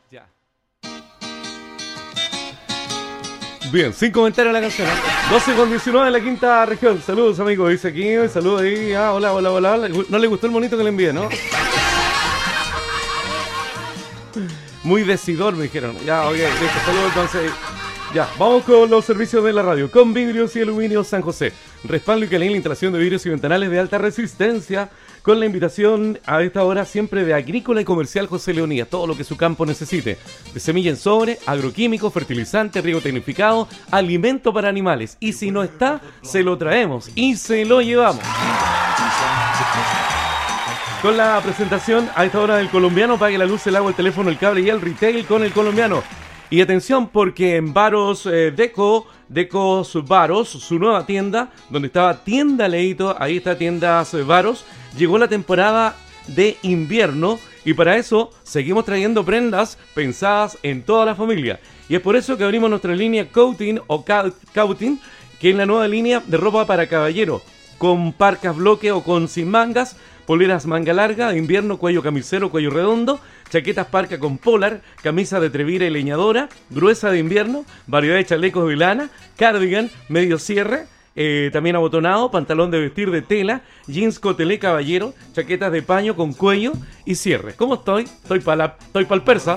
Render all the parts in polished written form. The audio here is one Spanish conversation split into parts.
Ya. Bien, sin comentario la canción. 12:19 en la quinta región. Saludos, amigos. Dice aquí, saludos ahí. Ah, hola, hola, hola. No le gustó el monito que le envié, ¿no? Muy decidor, me dijeron. Ya, ok, listo. Saludos entonces. Ya, vamos con los servicios de la radio. Con Vidrios y Aluminio San José. Respaldo y calidad en la instalación de vidrios y ventanales de alta resistencia. Con la invitación a esta hora siempre de Agrícola y Comercial José Leonidas. Todo lo que su campo necesite. De semilla en sobre, agroquímicos, fertilizante, riego tecnificado, alimento para animales. Y si no está, se lo traemos y se lo llevamos. Con la presentación a esta hora del colombiano, pague la luz, el agua, el teléfono, el cable y el retail con el colombiano. Y atención porque en Varos Decos Varos, su nueva tienda, donde estaba Tienda Leito, ahí está Tiendas Varos, llegó la temporada de invierno y para eso seguimos trayendo prendas pensadas en toda la familia. Y es por eso que abrimos nuestra línea Coating o Cauting, que es la nueva línea de ropa para caballero, con parcas bloque o con sin mangas, poleras manga larga, de invierno, cuello camisero, cuello redondo, chaquetas parca con polar, camisa de trevira y leñadora, gruesa de invierno, variedad de chalecos de lana, cardigan, medio cierre, también abotonado, pantalón de vestir de tela, jeans cotelé caballero, chaquetas de paño con cuello y cierre. ¿Cómo estoy? Estoy pa'l persa.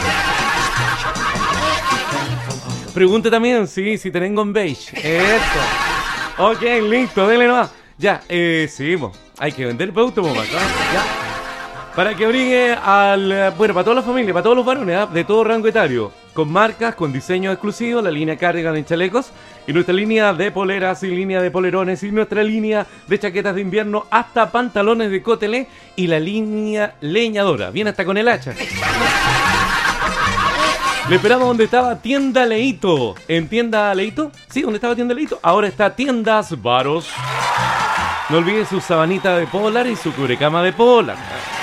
Pregunte también si tengo en beige. Eso. Ok, listo, dele nomás. Ya, seguimos. Hay que vender producto, mamá. Ya. Para que abrigue bueno, para toda la familia, para todos los varones, ¿eh? De todo rango etario. Con marcas, con diseños exclusivos, la línea cardigan en chalecos. Y nuestra línea de poleras y línea de polerones. Y nuestra línea de chaquetas de invierno hasta pantalones de cotelé. Y la línea leñadora. Viene hasta con el hacha. Le esperamos donde estaba Tienda Leito. ¿En Tienda Leito? Sí, donde estaba Tienda Leito. Ahora está Tiendas Varos. No olvide su sabanita de polar y su cubrecama de polar.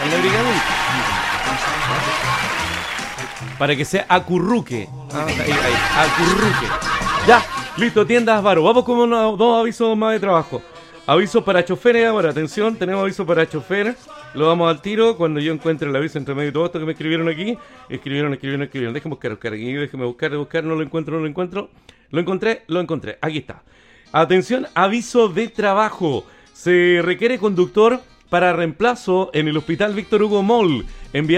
Para que se acurruque. Acurruque. Ya, listo, Tiendas Varos. Vamos con dos avisos más de trabajo. Aviso para choferes ahora, atención, tenemos aviso para choferes. Lo damos al tiro cuando yo encuentre el aviso entre medio de todo esto que me escribieron aquí. Escribieron. Déjenme buscar aquí, déjenme buscar, no lo encuentro. Lo encontré, aquí está. Atención, aviso de trabajo. Se requiere conductor para reemplazo en el Hospital Víctor Hugo Moll. Enviar